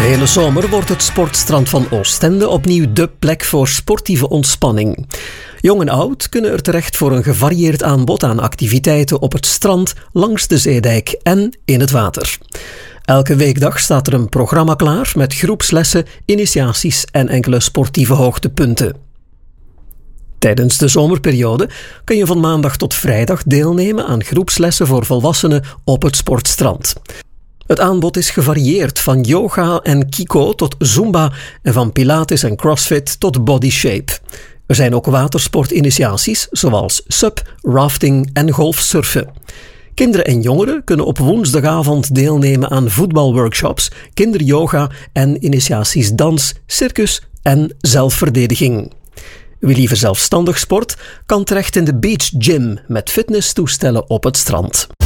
De hele zomer wordt het sportstrand van Oostende opnieuw dé plek voor sportieve ontspanning. Jong en oud kunnen er terecht voor een gevarieerd aanbod aan activiteiten op het strand, langs de zeedijk en in het water. Elke weekdag staat er een programma klaar met groepslessen, initiaties en enkele sportieve hoogtepunten. Tijdens de zomerperiode kun je van maandag tot vrijdag deelnemen aan groepslessen voor volwassenen op het sportstrand. Het aanbod is gevarieerd van yoga en kiko tot zumba en van pilates en crossfit tot body shape. Er zijn ook watersportinitiaties zoals SUP, rafting en golfsurfen. Kinderen en jongeren kunnen op woensdagavond deelnemen aan voetbalworkshops, kinderyoga en initiaties dans, circus en zelfverdediging. Wie liever zelfstandig sport, kan terecht in de Beach Gym met fitnesstoestellen op het strand.